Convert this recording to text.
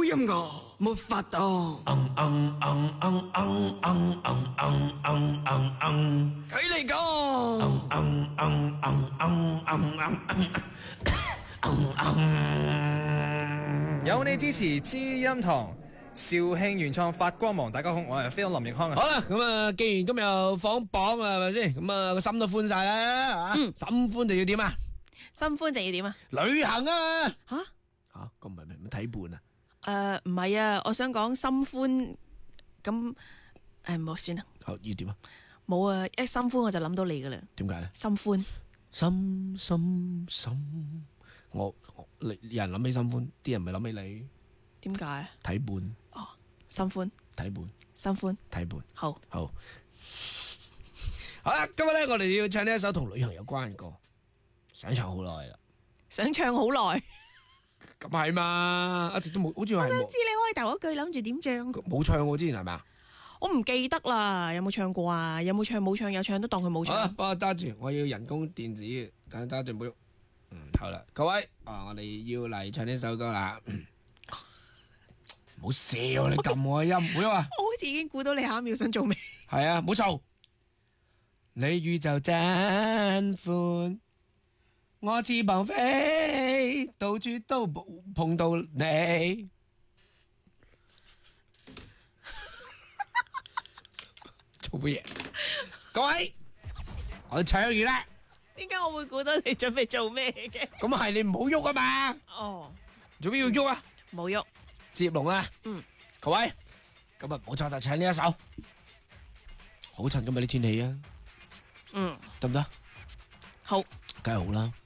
音樂沒法當。佢嚟講。 有你支持知音堂，肇慶原創發光芒。大家好，我係飛龍林奕康啊。 好啦，咁啊，既然今日又放榜啊，係咪先？咁啊，個心都歡晒啦，心歡就要點啊？ 心歡就要點啊？ 旅行啊！ 吓？ 咁唔係睇伴啊？ 唔係啊，我想講心歡，咁唔好算啦。 好，要點啊？ 冇啊，一心歡我就諗到你噶啦。 點解咧？ 心歡， 心，有人諗起心歡，啲人咪諗起你點解？ 睇伴。 哦，心歡， 睇伴， 心歡， 睇伴。 好。 好啦，今日咧我哋要唱呢一首同旅行有關嘅歌，想唱好耐啦。 想唱好耐， 咁係嘛，一直都冇，好似係我想知你開頭嗰句諗住點唱？ 冇唱過之前係咪啊？ 我唔記得啦，有冇唱過啊？有冇唱冇唱有唱都當佢冇好啦， 唱。 幫我揸住，我要人工電子嘅，等揸住唔好喐。好啦，各位，我哋要嚟唱呢首歌啦。唔好笑，你撳我嘅音，唔好喐啊！ 我好似已經估到你下一秒想做咩。 係啊，唔好嘈。你宇宙真寬，我翅膀飛，到處都碰到你。做乜嘢？各位，我唱完啦。 點解我會估到你準備做咩嘅？ 咁係你唔好喐啊嘛。 哦， 做咩要喐啊？ 冇喐。 接龍啊！各位，今日冇錯就唱呢一首，好襯今日啲天氣啊！得唔得？ 好， 梗係好啦。